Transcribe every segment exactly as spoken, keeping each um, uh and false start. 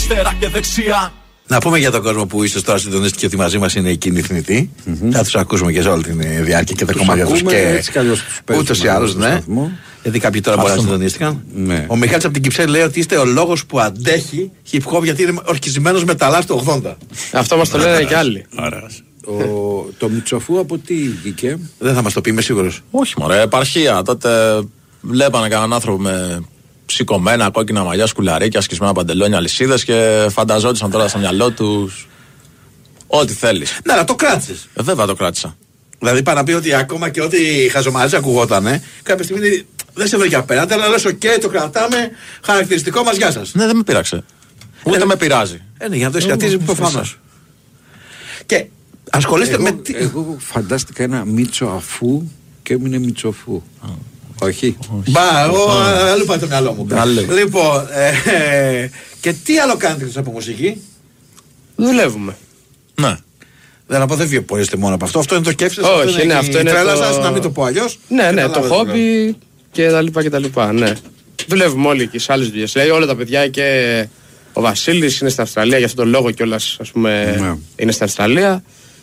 αριστερά και δεξιά. Να πούμε για τον κόσμο που ίσως τώρα συντονίστηκε ότι μαζί μας είναι οι κινηθνητοί. Mm-hmm. Θα τους ακούσουμε και σε όλη τη διάρκεια και τα κομμάτια τους. Και ούτως ή άλλως, ναι. Γιατί κάποιοι τώρα μπορεί να συντονίστηκαν. Ναι. Ο Μιχάλης από την Κυψέλη λέει ότι είστε ο λόγος που αντέχει hip hop γιατί είναι ορκισμένος μεταλλάς του ογδόντα. Αυτό μας το λένε και άλλοι. Ο, το Μητσοφού από τι βγήκε? Δεν θα μας το πει, είμαι σίγουρος. Όχι μωρέ, επαρχία. Τότε βλέπανε κανέναν άνθρωπο με σηκωμένα κόκκινα μαλλιά, σκουλαρίκια, σκισμένα παντελόνια, αλυσίδες και φανταζόντουσαν τώρα στο μυαλό τους ό,τι θέλεις. Ναι, αλλά το κράτησες. Ε, βέβαια το κράτησα. Δηλαδή πάει να πει ότι ακόμα και ό,τι χαζομαρές ακουγότανε, κάποια στιγμή δεν σε βρήκε απέναντι, αλλά λες: οκ, okay, το κρατάμε, χαρακτηριστικό μας, γεια σας. Ναι, δεν με πείραξε. Ούτε ε, με πειράζει. Ε, ναι, για να το εσκατίζει προφανώς. Και ασχολείστε εγώ, με τι. Εγώ φαντάστηκα ένα Μίτσο αφού και έμεινε Μητσοφού. Oh. Όχι. Μπα, εγώ αλλού πάει το μυαλό μου. Λοιπόν, ε, και τι άλλο κάνετε εκτός από μουσική? Δουλεύουμε. Ναι. Δεν αποδεύει πολύ μόνο από αυτό. Αυτό είναι το κέφι. Όχι, ναι, αυτό είναι. Τρέλα σας, να μην το πω αλλιώς. Ναι, ναι, το χόμπι και τα λοιπά και τα λοιπά. Ναι. Δουλεύουμε όλοι και σε άλλες δουλειές. Δηλαδή όλα τα παιδιά και ο Βασίλης είναι στην Αυστραλία, για αυτόν τον λόγο κιόλας, ας πούμε, ναι. Είναι στην Αυστραλία.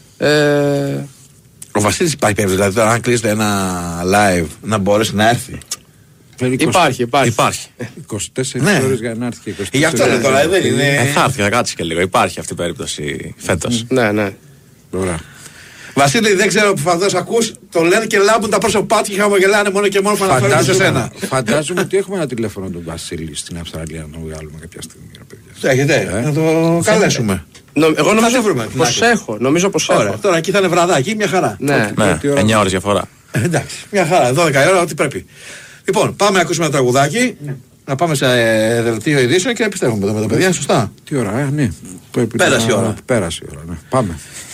Ε... Ο Βασίλης υπάρχει πέρα, δηλαδή τώρα αν κλείσετε ένα live να μπορέσει να έρθει. Υπάρχει, υπάρχει. Υπάρχει. είκοσι τέσσερις ναι. ώρες για να έρθει. Γι' αυτό είναι τώρα, δεν είναι. Ε, θα έρθει, θα κάτσει και λίγο. Υπάρχει αυτή η περίπτωση φέτος. Ναι, ναι. Ωραία. Βασίλη, δεν ξέρω που φαντάζομαι ακούς, το λένε και λάμπουν τα πρόσωπά του και χαμογελάνε μόνο και μόνο που αναφέρονται σε σένα. Φαντάζομαι ότι έχουμε ένα τηλέφωνο του Βασίλη στην Αυστραλία να βγάλουμε κάποια στιγμή. Το έχετε, να το καλέσουμε. Εγώ νομίζω πως έχω. Νομίζω πως έχω. Τώρα εκεί θα είναι βραδάκι, μια χαρά. Ναι, εννιά ώρες διαφορά. Εντάξει, μια χαρά, δώδεκα ώρα, ό,τι πρέπει. Λοιπόν, πάμε να ακούσουμε ένα τραγουδάκι. Να πάμε σε δελτίο ειδήσεων και επιστρέφουμε εδώ με τα παιδιά, σωστά. Τι ώρα, ε, ναι. Πέρασε η ώρα. Πέρασε η ώρα, ναι. Πάμε.